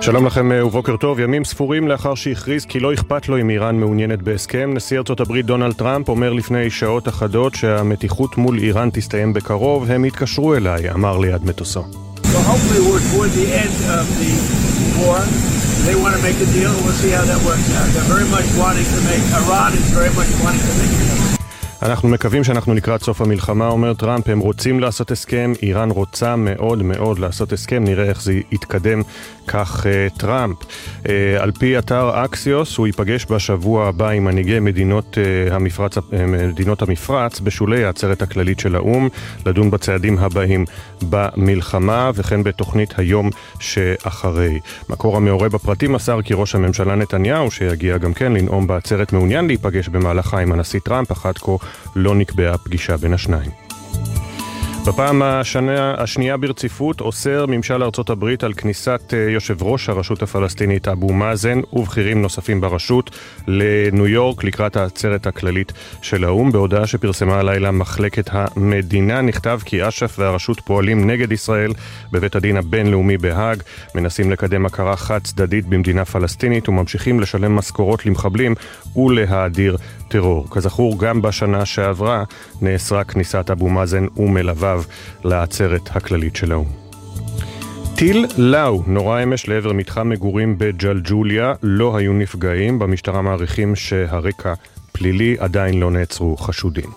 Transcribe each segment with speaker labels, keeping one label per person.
Speaker 1: שלום לכם ובוקר טוב. ימים ספורים לאחר שהכריז כי לא אכפת לו אם איראן מעוניינת בהסכם, נשיא ארצות הברית דונלד טראמפ אומר לפני שעות אחדות שהמתיחות מול איראן תסתיים בקרוב. הם יתקשרו אליי, אמר ליד מטוסו.
Speaker 2: So hopefully we're toward the end of the war. They want to make a deal. We'll see how that works out. They're very much wanting to make, Iran is very much wanting to make a deal.
Speaker 1: אנחנו מקווים שאנחנו לקראת סוף המלחמה, אומר טראמפ. הם רוצים לעשות הסכם, איראן רוצה מאוד מאוד לעשות הסכם, נראה איך זה יתקדם, כך טראמפ. על פי אתר אקסיוס, הוא ייפגש בשבוע הבא עם מנהיגי מדינות המפרץ בשולי העצרת הכללית של האום, לדון בצעדים הבאים במלחמה וכן בתוכנית היום שאחרי. מקור המעורה בפרטים מסר כי ראש הממשלה נתניהו, שיגיע גם כן לנאום בעצרת, מעוניין להיפגש במהלכה עם הנשיא טראמפ, אחת כה לא נקבעה פגישה בין השניים. בפעם השנייה ברציפות אוסר ממשל ארצות הברית על כניסת יושב ראש הרשות הפלסטינית אבו מאזן ובכירים נוספים ברשות לניו יורק לקראת העצרת הכללית של האום. בהודעה שפרסמה הלילה מחלקת המדינה נכתב כי אש"ף והרשות פועלים נגד ישראל בבית הדין הבינלאומי בהאג, מנסים לקדם הכרה חד צדדית במדינה פלסטינית וממשיכים לשלם משכורות למחבלים ולהאדיר טרור. כזכור, גם בשנה שעברה נאסרה כניסת אבו מאזן ומלוויו לעצרת הכללית של האום. טיל לאו נורא אמש לעבר מתחם מגורים בג'לג'וליה, לא היו נפגעים. במשטרה מעריכים שהרקע פלילי, עדיין לא נעצרו חשודים.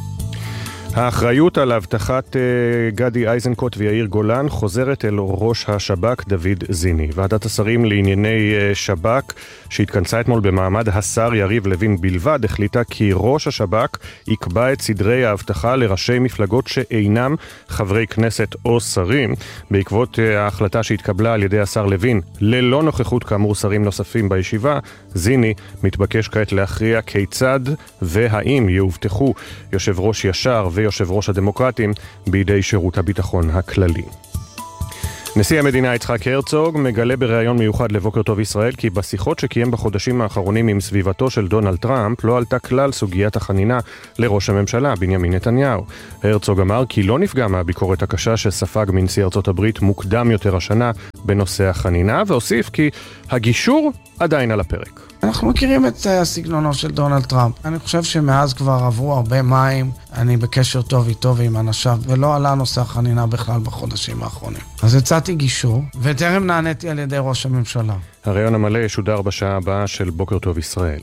Speaker 1: האחריות על הבטחת גדי איזנקוט ויאיר גולן חוזרת אל ראש השב"כ דוד זיני. ועדת השרים לענייני שב"כ שהתכנסה אתמול במעמד השר יריב לוין בלבד החליטה כי ראש השב"כ יקבע את סדרי ההבטחה לראשי מפלגות שאינם חברי כנסת או שרים. בעקבות ההחלטה שהתקבלה על ידי השר לוין ללא נוכחות כאמור שרים נוספים בישיבה, זיני מתבקש כעת להכריע כיצד והאם יאובטחו יושב ראש ישר ויושב ראש הדמוקרטים בידי שירות הביטחון הכללי. נשיא המדינה יצחק הרצוג מגלה בריאיון מיוחד לבוקר טוב ישראל כי בשיחות שקיים בחודשים האחרונים עם סביבתו של דונלד טראמפ לא עלתה כלל סוגיית החנינה לראש הממשלה בנימין נתניהו. הרצוג אמר כי לא נפגע מהביקורת הקשה שספג מנשיא ארצות הברית מוקדם יותר השנה בנושא החנינה, והוסיף כי הגישור עדיין על הפרק.
Speaker 3: אנחנו מכירים את הסגנונו של דונלד טראמפ. אני חושב שמאז כבר עברו הרבה מים, אני בקשר טוב איתו ועם אנשיו, ולא עלה נושא החנינה בכלל בחודשים האחרונים. אז הצעתי גישור, וטרם נעניתי על ידי ראש הממשלה.
Speaker 1: הרעיון המלא ישודר בשעה הבאה של בוקר טוב ישראל.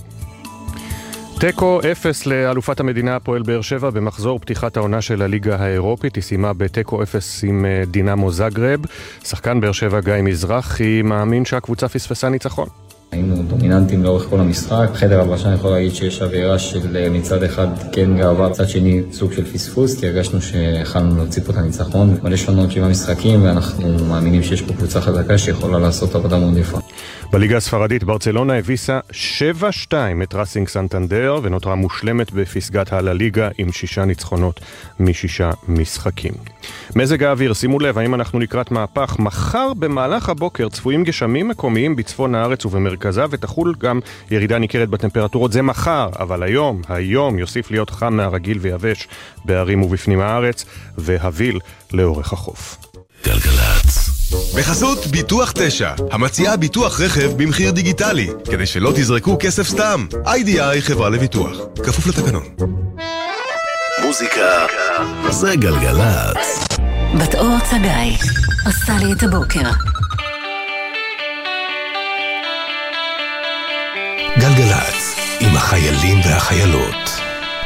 Speaker 1: תיקו 0 לאלופת המדינה הפועל באר שבע במחזור פתיחת העונה של הליגה האירופית. היא סיימה בתיקו 0 עם דינמו זאגרב. שחקן באר שבע גיא מזרחי מאמין שהקבוצה פספסה ניצחון.
Speaker 4: היינו דומיננטים לאורך כל המשחק. חדר הבשה אני יכול להגיד שיש אווירה של מצד אחד כן גאווה, מצד שני סוג של פספוס, כי הרגשנו שיכולנו להוציא פה את הניצחון. אבל יש לנו עוד 7 משחקים ואנחנו מאמינים שיש פה קבוצה חזקה שיכולה לעשות עבודה מאוד יפה.
Speaker 1: בליגה הספרדית ברצלונה הביסה 7-2 את רסינג סנטנדר ונותרה מושלמת בפסגת הליגה עם 6 ניצחונות מ6 משחקים. מזג האוויר, שימו לב, האם אנחנו לקראת מהפך? מחר במהלך הבוקר צפויים גשמים מקומיים בצפון הארץ ובמרכזה ותחול גם ירידה ניכרת בטמפרטורות. זה מחר, אבל היום יוסיף להיות חם מהרגיל ויבש בערים ובפנים הארץ והביל לאורך החוף.
Speaker 5: גלגלצ בחסות ביטוח 9, המציעה ביטוח רכב במחיר דיגיטלי, כדי שלא תזרקו כסף סתם. IDI חברה לביטוח, כפוף לתקנון. מוזיקה זה גלגלצ.
Speaker 6: בת אור צגאי עושה לי את הבוקר.
Speaker 5: גלגלצ עם החיילים והחיילות.